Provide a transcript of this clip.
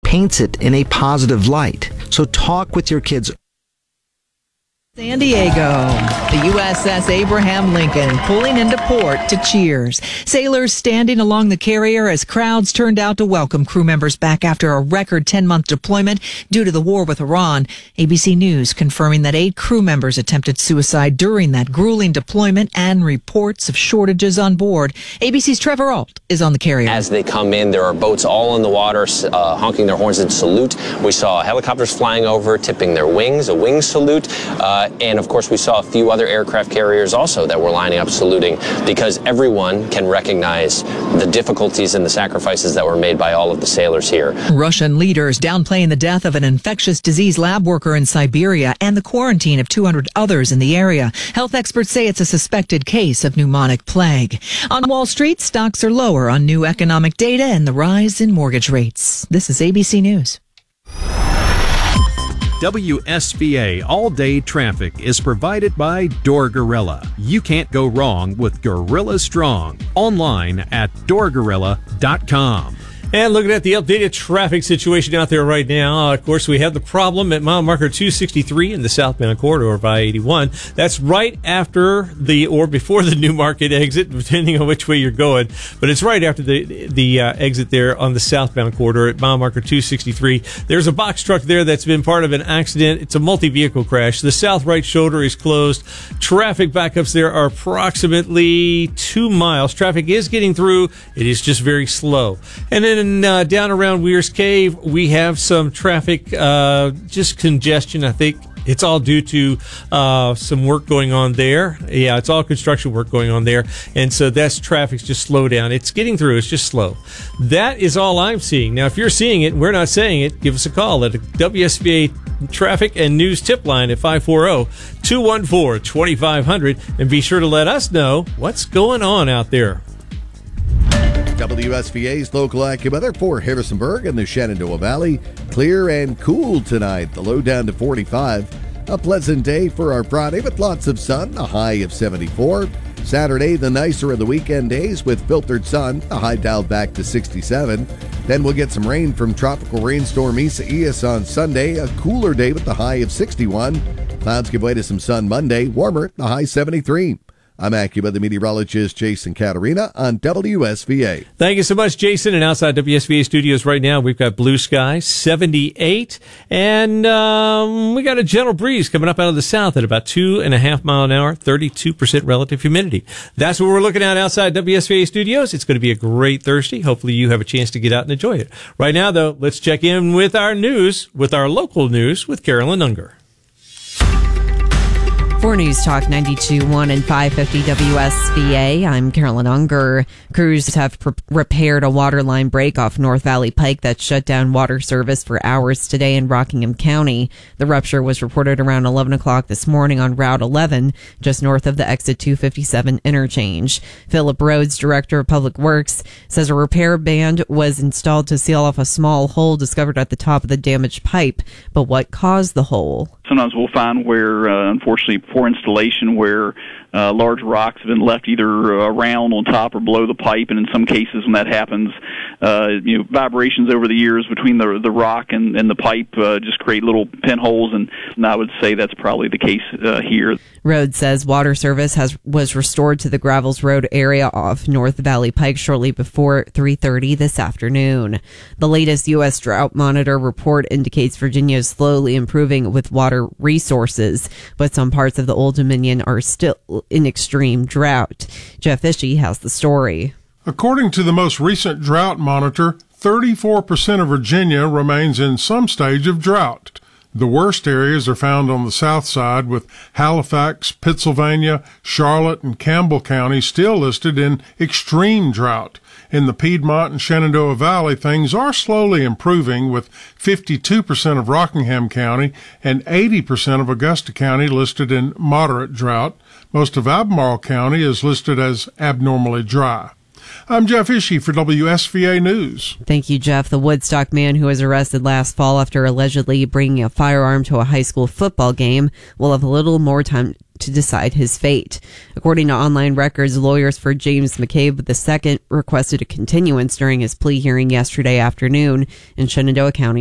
paints it in a positive light. So talk with your kids. San Diego, the USS Abraham Lincoln pulling into port to cheers. Sailors standing along the carrier as crowds turned out to welcome crew members back after a record 10-month deployment due to the war with Iran. ABC News confirming that 8 crew members attempted suicide during that grueling deployment and reports of shortages on board. ABC's Trevor Ault is on the carrier. As they come in, there are boats all in the water honking their horns in salute. We saw helicopters flying over, tipping their wings, a wing salute. And of course, we saw a few other aircraft carriers also that were lining up saluting, because everyone can recognize the difficulties and the sacrifices that were made by all of the sailors here. Russian leaders downplaying the death of an infectious disease lab worker in Siberia and the quarantine of 200 others in the area. Health experts say it's a suspected case of pneumonic plague. On Wall Street, stocks are lower on new economic data and the rise in mortgage rates. This is ABC News. WSVA all-day traffic is provided by Door Gorilla. You can't go wrong with Gorilla Strong. Online at doorgorilla.com. And looking at the updated traffic situation out there right now, of course, we have the problem at mile marker 263 in the southbound corridor of I-81. That's right after or before the New Market exit, depending on which way you're going. But it's right after the exit there on the southbound corridor at mile marker 263. There's a box truck there that's been part of an accident. It's a multi-vehicle crash. The south right shoulder is closed. Traffic backups there are approximately 2 miles. Traffic is getting through. It is just very slow. And then down around Weir's Cave, we have some traffic, just congestion. I think it's all due to some work going on there. Yeah, it's all construction work going on there. And so that's traffic's just slow down. It's getting through. It's just slow. That is all I'm seeing. Now, if you're seeing it and we're not saying it, give us a call at a WSVA Traffic and News Tip Line at 540-214-2500. And be sure to let us know what's going on out there. WSVA's local AccuWeather for Harrisonburg and the Shenandoah Valley. Clear and cool tonight. The low down to 45. A pleasant day for our Friday with lots of sun, a high of 74. Saturday, the nicer of the weekend days with filtered sun, the high dialed back to 67. Then we'll get some rain from tropical rainstorm Isaias on Sunday, a cooler day with the high of 61. Clouds give way to some sun Monday, warmer, the high 73. I'm AccuWeather meteorologist Jason Caterina on WSVA. Thank you so much, Jason. And outside WSVA studios right now, we've got blue skies, 78. And we got a gentle breeze coming up out of the south at about 2.5 miles an hour, 32% relative humidity. That's what we're looking at outside WSVA studios. It's going to be a great Thursday. Hopefully you have a chance to get out and enjoy it. Right now, though, let's check in with our news, with our local news with Carolyn Unger. For News Talk 92.1 and 550 WSVA, I'm Carolyn Unger. Crews have repaired a water line break off North Valley Pike that shut down water service for hours today in Rockingham County. The rupture was reported around 11 o'clock this morning on Route 11, just north of the exit 257 interchange. Philip Rhodes, Director of Public Works, says a repair band was installed to seal off a small hole discovered at the top of the damaged pipe. But what caused the hole? Sometimes we'll find where, unfortunately, poor installation where large rocks have been left either around on top or below the pipe, and in some cases when that happens, vibrations over the years between the rock and the pipe just create little pinholes, and I would say that's probably the case here. Rhodes says water service was restored to the Gravels Road area off North Valley Pike shortly before 3:30 this afternoon. The latest U.S. Drought Monitor report indicates Virginia is slowly improving with water resources, but some parts of the Old Dominion are still in extreme drought. Jeff Ishii has the story. According to the most recent Drought Monitor, 34% of Virginia remains in some stage of drought. The worst areas are found on the south side, with Halifax, Pittsylvania, Charlotte, and Campbell counties still listed in extreme drought. In the Piedmont and Shenandoah Valley, things are slowly improving, with 52% of Rockingham County and 80% of Augusta County listed in moderate drought. Most of Albemarle County is listed as abnormally dry. I'm Jeff Ishii for WSVA News. Thank you, Jeff. The Woodstock man who was arrested last fall after allegedly bringing a firearm to a high school football game will have a little more time to decide his fate. According to online records, lawyers for James McCabe II requested a continuance during his plea hearing yesterday afternoon in Shenandoah County